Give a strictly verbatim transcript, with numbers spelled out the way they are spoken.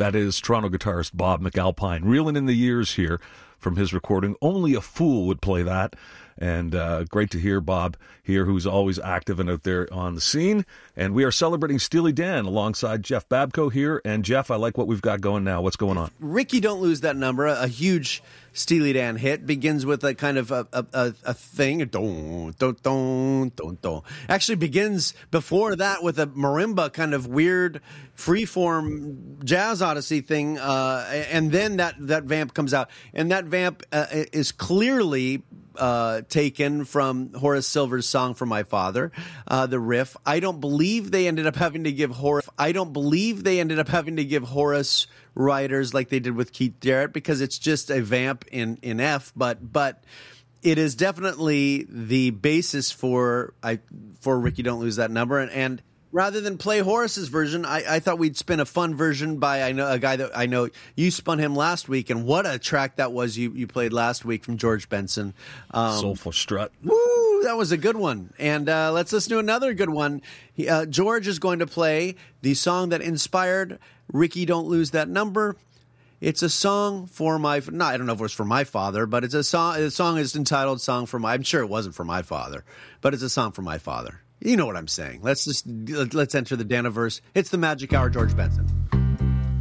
That is Toronto guitarist Bob McAlpine, reeling in the years here from his recording. Only a Fool would play that. And uh, great to hear Bob here, who's always active and out there on the scene. And we are celebrating Steely Dan alongside Jeff Babko here. And Jeff, I like what we've got going now. What's going on? Ricky, Don't Lose That Number, a, a huge Steely Dan hit, begins with a kind of a, a, a, a thing. Don, don, don, don, don. Actually begins before that with a marimba kind of weird freeform jazz odyssey thing. Uh, and then that, that vamp comes out. And that vamp uh, is clearly Uh, taken from Horace Silver's song For My Father, uh, the riff. I don't believe they ended up having to give Horace. I don't believe they ended up having to give Horace writers like they did with Keith Jarrett, because it's just a vamp in in F. But but it is definitely the basis for I for Ricky Don't Lose That Number. And, and rather than play Horace's version, I, I thought we'd spin a fun version by I know a guy that I know you spun him last week, and what a track that was you, you played last week from George Benson. Um, Soulful Strut. Woo, that was a good one. And uh, let's listen to another good one. He, uh, George is going to play the song that inspired Ricky Don't Lose That Number. It's a song for my, no, I don't know if it was for my father, but it's a song. The song is entitled "Song for My." I'm sure it wasn't for my father, but it's a song for my father. You know what I'm saying. Let's just let's enter the Daniverse. It's the Magic Hour, George Benson.